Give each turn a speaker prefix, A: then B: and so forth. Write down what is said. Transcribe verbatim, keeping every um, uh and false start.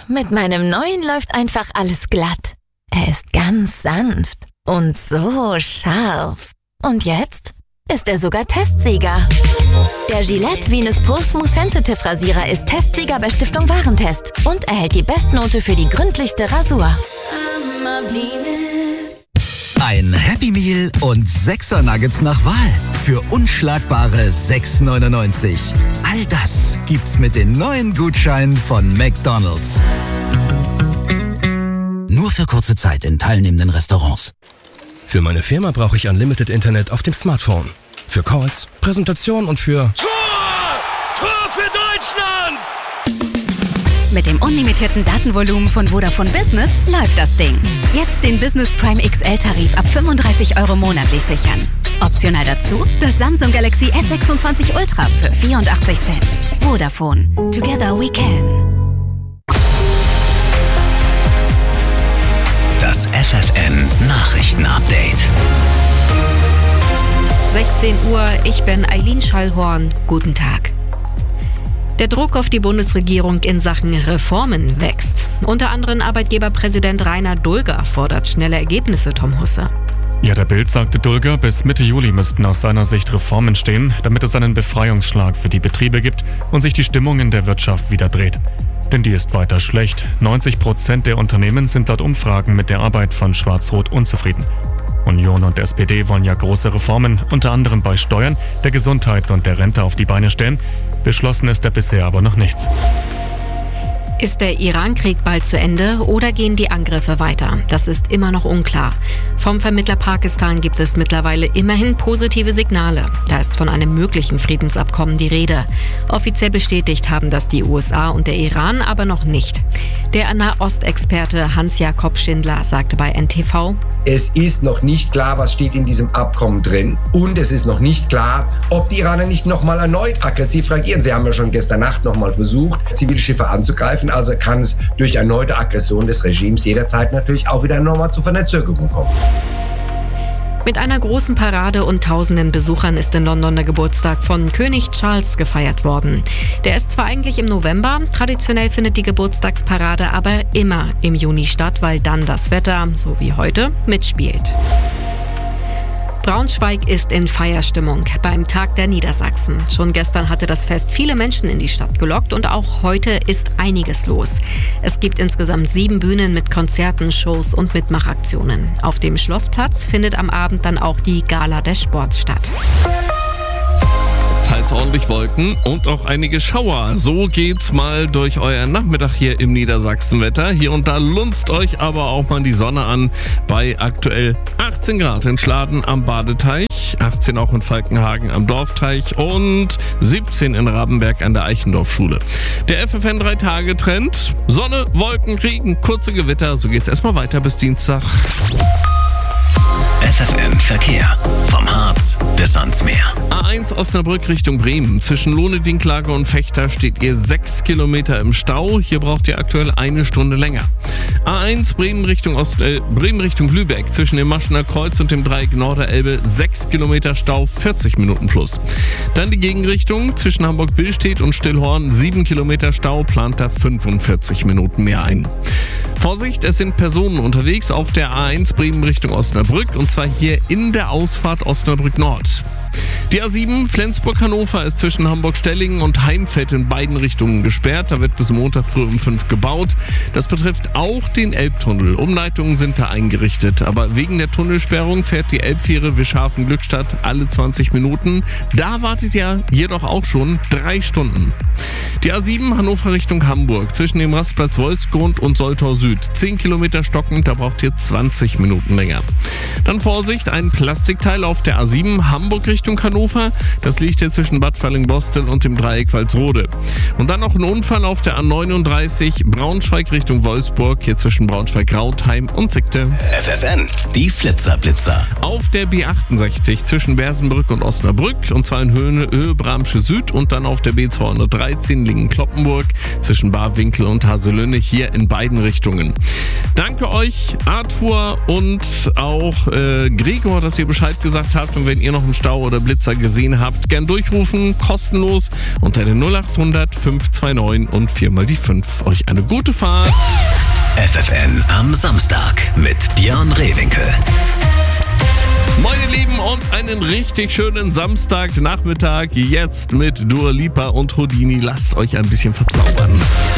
A: mit meinem neuen läuft einfach alles glatt. Er ist ganz sanft und so scharf. Und jetzt ist er sogar Testsieger. Der Gillette Venus Pro Smooth Sensitive Rasierer ist Testsieger bei Stiftung Warentest und erhält die Bestnote für die gründlichste Rasur.
B: Ein Happy Meal und sechser Nuggets nach Wahl für unschlagbare sechs neunundneunzig. All das gibt's mit den neuen Gutscheinen von McDonald's. Nur für kurze Zeit in teilnehmenden Restaurants.
C: Für meine Firma brauche ich Unlimited Internet auf dem Smartphone. Für Calls, Präsentationen und für...
D: Tor! Tor für Deutschland!
E: Mit dem unlimitierten Datenvolumen von Vodafone Business läuft das Ding. Jetzt den Business Prime X L-Tarif ab fünfunddreißig Euro monatlich sichern. Optional dazu das Samsung Galaxy S sechsundzwanzig Ultra für vierundachtzig Cent. Vodafone. Together we can.
B: Das F F N Nachrichten-Update.
F: sechzehn Uhr, ich bin Eileen Schallhorn. Guten Tag. Der Druck auf die Bundesregierung in Sachen Reformen wächst. Unter anderem Arbeitgeberpräsident Rainer Dulger fordert schnelle Ergebnisse, Tom Husse.
G: Ja, der Bild sagte Dulger, bis Mitte Juli müssten aus seiner Sicht Reformen stehen, damit es einen Befreiungsschlag für die Betriebe gibt und sich die Stimmung in der Wirtschaft wieder dreht. Denn die ist weiter schlecht. neunzig Prozent der Unternehmen sind laut Umfragen mit der Arbeit von Schwarz-Rot unzufrieden. Union und S P D wollen ja große Reformen, unter anderem bei Steuern, der Gesundheit und der Rente auf die Beine stellen. Beschlossen ist da bisher aber noch nichts.
F: Ist der Iran-Krieg bald zu Ende oder gehen die Angriffe weiter? Das ist immer noch unklar. Vom Vermittler Pakistan gibt es mittlerweile immerhin positive Signale. Da ist von einem möglichen Friedensabkommen die Rede. Offiziell bestätigt haben das die U S A und der Iran aber noch nicht. Der Nahostexperte Hans-Jakob Schindler sagte bei N T V:
H: Es ist noch nicht klar, was steht in diesem Abkommen drin. Und es ist noch nicht klar, ob die Iraner nicht nochmal erneut aggressiv reagieren. Sie haben ja schon gestern Nacht nochmal versucht, Zivilschiffe anzugreifen. Also kann es durch erneute Aggression des Regimes jederzeit natürlich auch wieder nochmal zu Verzögerungen kommen.
F: Mit einer großen Parade und tausenden Besuchern ist in London der Geburtstag von König Charles gefeiert worden. Der ist zwar eigentlich im November, traditionell findet die Geburtstagsparade aber immer im Juni statt, weil dann das Wetter, so wie heute, mitspielt. Braunschweig ist in Feierstimmung beim Tag der Niedersachsen. Schon gestern hatte das Fest viele Menschen in die Stadt gelockt und auch heute ist einiges los. Es gibt insgesamt sieben Bühnen mit Konzerten, Shows und Mitmachaktionen. Auf dem Schlossplatz findet am Abend dann auch die Gala des Sports statt.
I: Teils ordentlich Wolken und auch einige Schauer. So geht's mal durch euren Nachmittag hier im Niedersachsenwetter. Hier und da lunzt euch aber auch mal die Sonne an bei aktuell achtzehn Grad in Schladen am Badeteich, achtzehn auch in Falkenhagen am Dorfteich und siebzehn in Rabenberg an der Eichendorfschule. Der F F N drei Tage Trend: Sonne, Wolken, Regen, kurze Gewitter. So geht's erstmal weiter bis Dienstag.
B: F F N Verkehr. Vom Harz bis ans Meer.
I: A eins Osnabrück Richtung Bremen. Zwischen Lohne-Dinklage und Fechter steht ihr sechs Kilometer im Stau. Hier braucht ihr aktuell eine Stunde länger. A eins Bremen Richtung, Ost, äh, Bremen Richtung Lübeck. Zwischen dem Maschener Kreuz und dem Dreieck Norderelbe sechs Kilometer Stau, vierzig Minuten plus. Dann die Gegenrichtung. Zwischen Hamburg-Billstedt und Stillhorn sieben Kilometer Stau, plant da fünfundvierzig Minuten mehr ein. Vorsicht, es sind Personen unterwegs auf der A eins Bremen Richtung Osnabrück und zwar hier in der Ausfahrt Osnabrück Nord. Die A sieben Flensburg-Hannover ist zwischen Hamburg-Stellingen und Heimfeld in beiden Richtungen gesperrt. Da wird bis Montag früh um fünf gebaut. Das betrifft auch den Elbtunnel. Umleitungen sind da eingerichtet. Aber wegen der Tunnelsperrung fährt die Elbfähre Wischhafen-Glückstadt alle zwanzig Minuten. Da wartet ja jedoch auch schon drei Stunden. Die A sieben Hannover Richtung Hamburg zwischen dem Rastplatz Wolfsgrund und Soltau Süd. zehn Kilometer stockend, da braucht ihr zwanzig Minuten länger. Dann Vorsicht, ein Plastikteil auf der A sieben Hamburg Richtung Hannover. Das liegt hier zwischen Bad Falling-Bostel und dem Dreieck Walsrode. Und dann noch ein Unfall auf der A neununddreißig Braunschweig Richtung Wolfsburg, hier zwischen Braunschweig-Rautheim und Zickte.
B: F F N, die Flitzer-Blitzer.
I: Auf der B achtundsechzig zwischen Bersenbrück und Osnabrück, und zwar in Höhe, Höhe Bramsche Süd, und dann auf der B zweihundertdreizehn Lingen-Kloppenburg zwischen Barwinkel und Haselünne, hier in beiden Richtungen. Danke euch, Arthur und auch äh, Gregor, dass ihr Bescheid gesagt habt, und wenn ihr noch im Stau oder oder Blitzer gesehen habt, gern durchrufen, kostenlos unter den null acht hundert fünf zwei neun und viermal die fünf. Euch eine gute Fahrt.
B: F F N am Samstag mit Björn Rehwinkel.
I: Meine Lieben, und einen richtig schönen Samstagnachmittag jetzt mit Dua Lipa und Houdini. Lasst euch ein bisschen verzaubern.